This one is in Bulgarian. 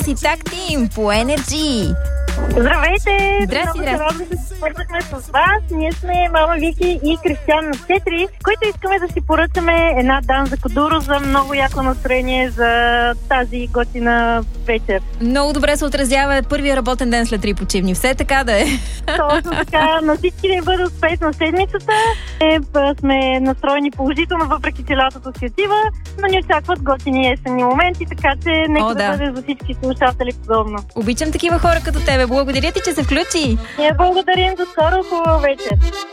си Так Тим по Energy. Здравейте! Здрасти, Много се радвам, че се свързахме с вас. Ние сме Мама Вики и Кристиан на 4, които искаме да си поръчаме една Данза Кодуро за много яко настроение за тази готина вечер. Много добре се отразява първия работен ден след 3 почивни. Все така да е. Точно така. На всички да им бъде успешна седмицата. Сме настроени положително, въпреки че лятото си отива, но ни очакват готини есенни моменти, така че нека да бъде за всички слушатели подобно. Обичам такива хора като тебе. Благодаря ти, че се включи. Ние благодарим. До скоро. Хубава вечер.